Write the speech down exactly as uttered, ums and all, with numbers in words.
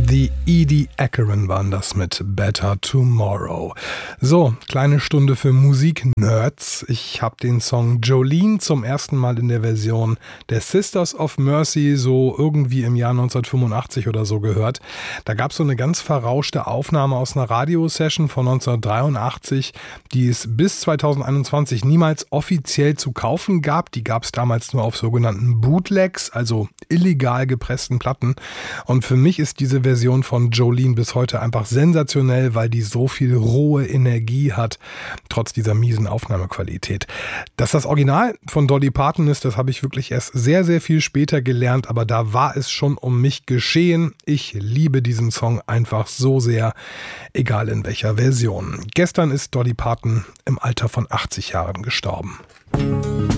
The Edie Ackeren waren das mit Better Tomorrow. So, kleine Stunde für Musik-Nerds. Ich habe den Song Jolene zum ersten Mal in der Version der Sisters of Mercy so irgendwie im Jahr neunzehnhundertfünfundachtzig oder so gehört. Da gab es so eine ganz verrauschte Aufnahme aus einer Radiosession von neunzehnhundertdreiundachtzig, die es bis zweitausendeinundzwanzig niemals offiziell zu kaufen gab. Die gab es damals nur auf sogenannten Bootlegs, also illegal gepressten Platten. Und für mich ist diese Version von Jolene bis heute einfach sensationell, weil die so viel rohe Energie hat, trotz dieser miesen Aufnahmequalität. Dass das Original von Dolly Parton ist, das habe ich wirklich erst sehr, sehr viel später gelernt, aber da war es schon um mich geschehen. Ich liebe diesen Song einfach so sehr, egal in welcher Version. Gestern ist Dolly Parton im Alter von achtzig Jahren gestorben.